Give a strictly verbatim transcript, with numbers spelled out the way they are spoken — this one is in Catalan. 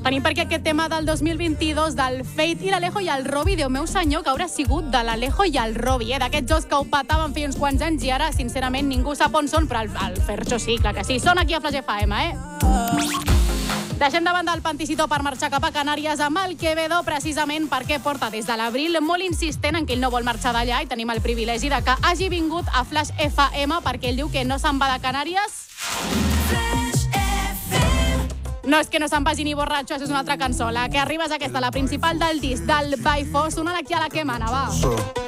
tenim perquè aquest tema del dos mil vint-i-dos del Fate i l'Alejo i el Robi, Déu meu senyor, que haurà sigut de l'Alejo i el Robi, eh? D'aquests dos que ho petaven feia uns quants anys i ara, sincerament, ningú sap on són, però el, el Fercho sí, clar que sí. Són aquí a Flash F M, eh? Deixem de banda el panticito per marxar cap a Canàries amb el Quevedo, precisament perquè porta des de l'abril molt insistent en que ell no vol marxar d'allà i tenim el privilegi de que hagi vingut a Flash F M perquè ell diu que no se'n va de Canàries. No és que no se'n vagi ni borratxo, això és una altra cançó. La que arriba és aquesta, la principal del disc del Baifo, sonant aquí a la que mana, va.